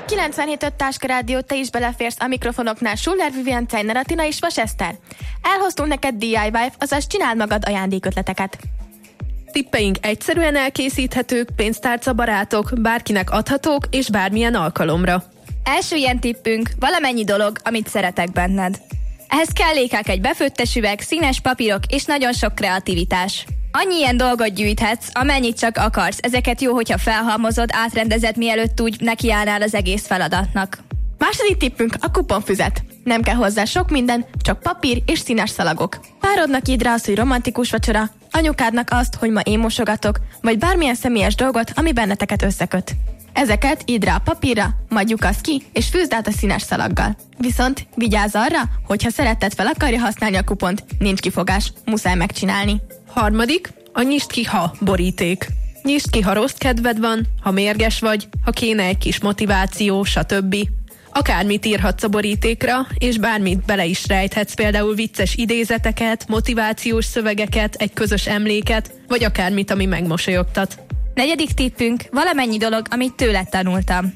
a 97.5 Táska Rádió, te is beleférsz a mikrofonoknál. Schuller, Vivian, Ceiner, Atina és Vas Eszter. Elhoztunk neked DIY, azaz csináld magad ajándékötleteket. Tippeink egyszerűen elkészíthetők, pénztárca barátok, bárkinek adhatók és bármilyen alkalomra. Első ilyen tippünk, valamennyi dolog, amit szeretek benned. Ehhez kellékek egy befőttes üveg, színes papírok és nagyon sok kreativitás. Annyi ilyen dolgot gyűjthetsz, amennyit csak akarsz. Ezeket jó, hogyha felhalmozod, átrendezed, mielőtt úgy nekiállnál az egész feladatnak. Második tippünk a kuponfüzet. Nem kell hozzá sok minden, csak papír és színes szalagok. Párodnak íd rá azt, hogy romantikus vacsora, anyukádnak azt, hogy ma én mosogatok, vagy bármilyen személyes dolgot, ami benneteket összeköt. Ezeket íd rá a papírra, majd lyukasd ki, és fűzd át a színes szalaggal. Viszont vigyázz arra, hogyha szeretted fel akarja használni a kupont, nincs kifogás, muszáj megcsinálni. Harmadik, a nyisd ki, ha boríték. Nyisd ki, ha rossz kedved van, ha mérges vagy, ha kéne egy kis motiváció, stb. Akármit írhatsz a borítékra, és bármit bele is rejthetsz, például vicces idézeteket, motivációs szövegeket, egy közös emléket, vagy akármit, ami megmosolyogtat. Negyedik tippünk, valamennyi dolog, amit tőled tanultam.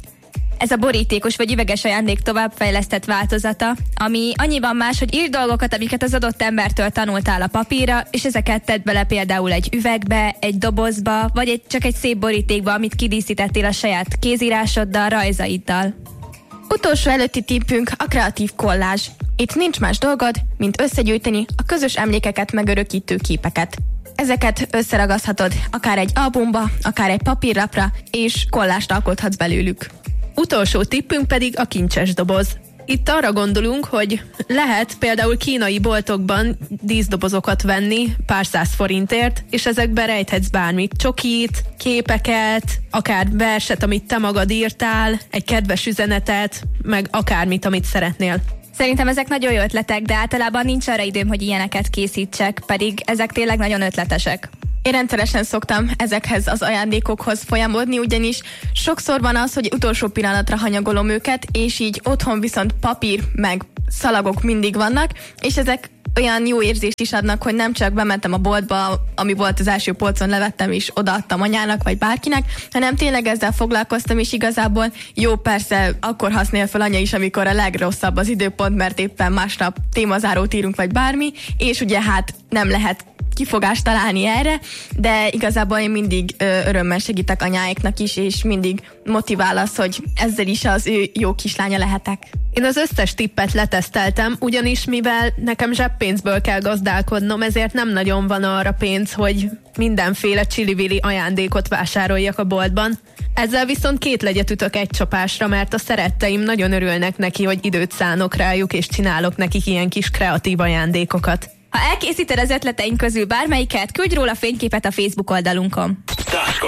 Ez a borítékos vagy üveges ajándék továbbfejlesztett változata, ami annyiban más, hogy írd dolgokat, amiket az adott embertől tanultál a papírra, és ezeket tedd bele például egy üvegbe, egy dobozba, vagy csak egy szép borítékba, amit kidíszítettél a saját kézírásoddal, rajzaiddal. Utolsó előtti tippünk a kreatív kollázs. Itt nincs más dolgod, mint összegyűjteni a közös emlékeket megörökítő képeket. Ezeket összeragaszthatod akár egy albumba, akár egy papírlapra, és kollást alkothatsz belőlük. Utolsó tippünk pedig a kincses doboz. Itt arra gondolunk, hogy lehet például kínai boltokban díszdobozokat venni pár száz forintért, és ezekbe rejthetsz bármit, csokit, képeket, akár verset, amit te magad írtál, egy kedves üzenetet, meg akármit, amit szeretnél. Szerintem ezek nagyon jó ötletek, de általában nincs arra időm, hogy ilyeneket készítsek, pedig ezek tényleg nagyon ötletesek. Én rendszeresen szoktam ezekhez az ajándékokhoz folyamodni, ugyanis sokszor van az, hogy utolsó pillanatra hanyagolom őket, és így otthon viszont papír meg szalagok mindig vannak, és ezek olyan jó érzést is adnak, hogy nem csak bementem a boltba, ami volt az első polcon, levettem és odaadtam anyának vagy bárkinek, hanem tényleg ezzel foglalkoztam, és igazából jó, persze akkor használja fel anya is, amikor a legrosszabb az időpont, mert éppen másnap témazárót írunk vagy bármi, és ugye hát nem lehet kifogást találni erre, de igazából én mindig örömmel segítek anyáiknak is, és mindig motivál az, hogy ezzel is az ő jó kislánya lehetek. Én az összes tippet leteszteltem, ugyanis mivel nekem zseppénzből kell gazdálkodnom, ezért nem nagyon van arra pénz, hogy mindenféle csili-vili ajándékot vásároljak a boltban. Ezzel viszont 2 legyet ütök egy csapásra, mert a szeretteim nagyon örülnek neki, hogy időt szánok rájuk, és csinálok nekik ilyen kis kreatív ajándékokat. Ha elkészíted az ötleteink közül bármelyiket, küldj róla fényképet a Facebook oldalunkon.